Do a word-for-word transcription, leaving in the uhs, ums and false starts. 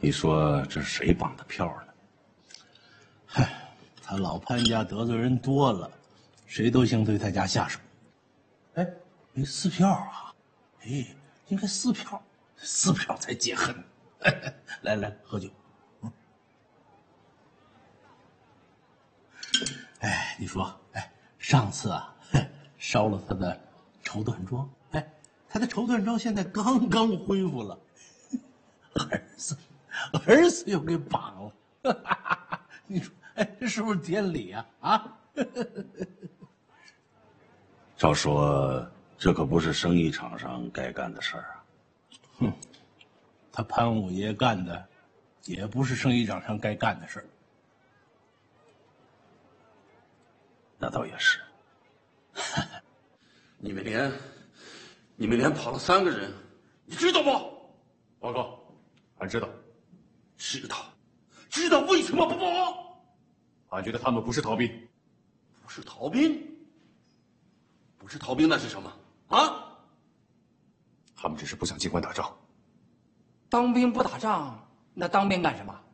你说这是谁绑的票呢？ 嗨，他老潘家得罪人多了，谁都想对他家下手。哎，你撕票啊？哎，应该撕票，撕票才解恨。来来，喝酒。嗯。哎，你说，哎，上次啊，烧了他的绸缎庄，哎，他的绸缎庄现在刚刚恢复了，儿子，儿子又给绑了。你说，哎，这是不是天理啊？啊？ 照说这可不是生意场上该干的事儿啊。 哼，他潘五爷干的，也不是生意场上该干的事儿。 那倒也是。 你们连，你们连跑了三个人，你知道不？ 报告，俺知道。 知道，知道为什么不跑？ 俺觉得他们不是逃兵。 不是逃兵？不是逃兵那是什么？啊？ 他们只是不想进关打仗。 当兵不打仗，那当兵干什么？